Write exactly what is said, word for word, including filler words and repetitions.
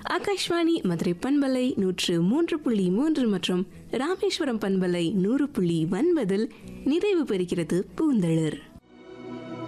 ஆகாஷ்வாணி மதுரை பண்பலை நூற்று மூன்று புள்ளி மூன்று மற்றும் ராமேஸ்வரம் பண்பலை நூறு புள்ளி ஒன்பதில் நிறைவு பெறுகிறது பூந்தளிர்.